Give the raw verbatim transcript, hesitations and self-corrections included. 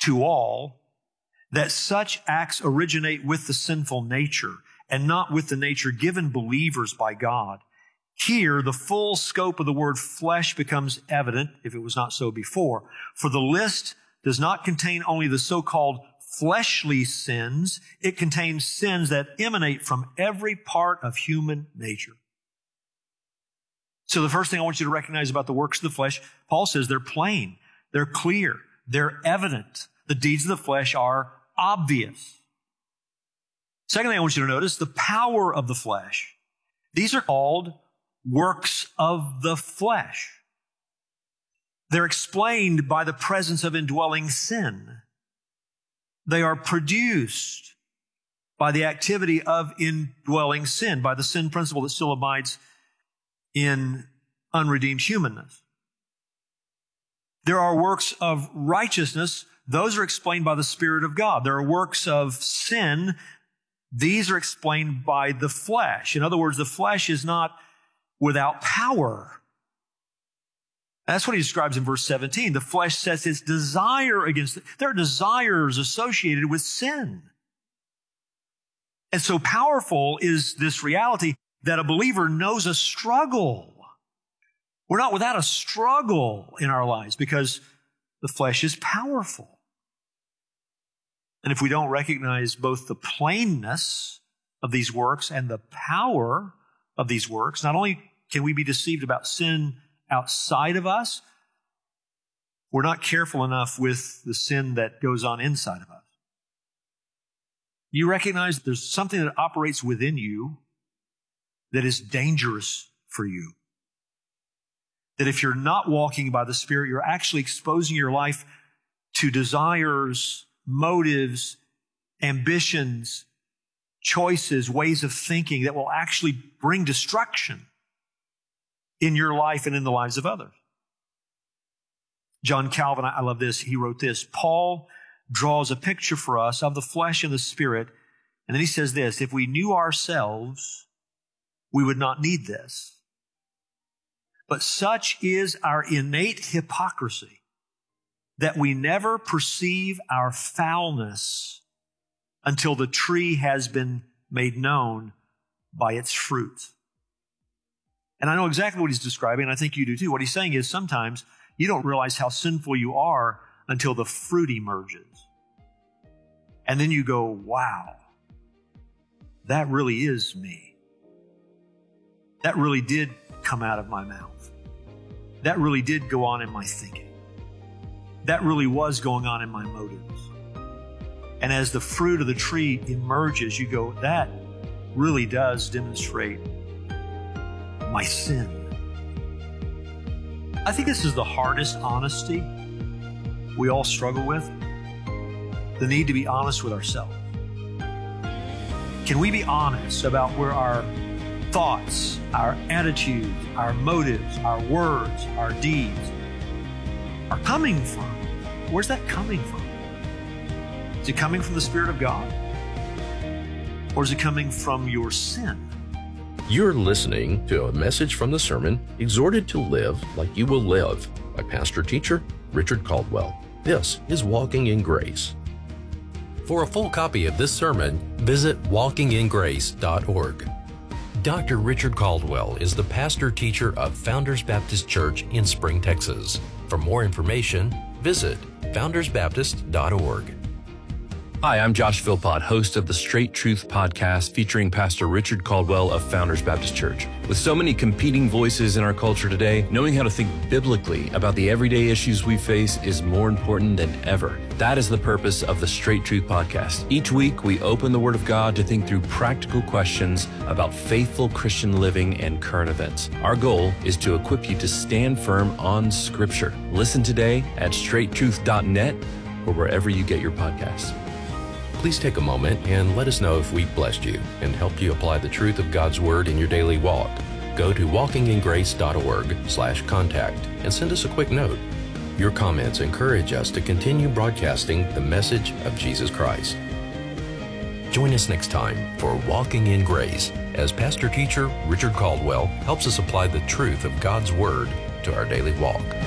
to all that such acts originate with the sinful nature and not with the nature given believers by God. Here, the full scope of the word flesh becomes evident, if it was not so before. For the list does not contain only the so-called fleshly sins. It contains sins that emanate from every part of human nature. So the first thing I want you to recognize about the works of the flesh, Paul says they're plain, they're clear, they're evident. The deeds of the flesh are obvious. Secondly, I want you to notice the power of the flesh. These are called works of the flesh. They're explained by the presence of indwelling sin. They are produced by the activity of indwelling sin, by the sin principle that still abides in unredeemed humanness. There are works of righteousness. Those are explained by the Spirit of God. There are works of sin. These are explained by the flesh. In other words, the flesh is not without power. That's what he describes in verse seventeen. The flesh sets its desire against it. There are desires associated with sin. And so powerful is this reality that a believer knows a struggle. We're not without a struggle in our lives because the flesh is powerful. And if we don't recognize both the plainness of these works and the power of these works, not only can we be deceived about sin outside of us, we're not careful enough with the sin that goes on inside of us. You recognize there's something that operates within you that is dangerous for you. That if you're not walking by the Spirit, you're actually exposing your life to desires, motives, ambitions, choices, ways of thinking that will actually bring destruction in your life and in the lives of others. John Calvin, I love this, he wrote this, Paul draws a picture for us of the flesh and the Spirit, and then he says this, if we knew ourselves, we would not need this. But such is our innate hypocrisy that we never perceive our foulness until the tree has been made known by its fruit. And I know exactly what he's describing, and I think you do too. What he's saying is sometimes you don't realize how sinful you are until the fruit emerges. And then you go, wow, that really is me. That really did come out of my mouth. That really did go on in my thinking. That really was going on in my motives. And as the fruit of the tree emerges, you go, that really does demonstrate my sin. I think this is the hardest honesty we all struggle with. The need to be honest with ourselves. Can we be honest about where our thoughts, our attitudes, our motives, our words, our deeds are coming from? Where's that coming from? Is it coming from the Spirit of God? Or is it coming from your sin? You're listening to a message from the sermon, Exhorted to Live Like You Will Live, by pastor-teacher Richard Caldwell. This is Walking in Grace. For a full copy of this sermon, visit walking in grace dot org. Doctor Richard Caldwell is the pastor-teacher of Founders Baptist Church in Spring, Texas. For more information, visit founders baptist dot org. Hi, I'm Josh Philpott, host of the Straight Truth podcast featuring Pastor Richard Caldwell of Founders Baptist Church. With so many competing voices in our culture today, knowing how to think biblically about the everyday issues we face is more important than ever. That is the purpose of the Straight Truth podcast. Each week, we open the Word of God to think through practical questions about faithful Christian living and current events. Our goal is to equip you to stand firm on Scripture. Listen today at straight truth dot net or wherever you get your podcasts. Please take a moment and let us know if we've blessed you and helped you apply the truth of God's Word in your daily walk. Go to walking in grace dot org slash contact and send us a quick note. Your comments encourage us to continue broadcasting the message of Jesus Christ. Join us next time for Walking in Grace as Pastor-Teacher Richard Caldwell helps us apply the truth of God's Word to our daily walk.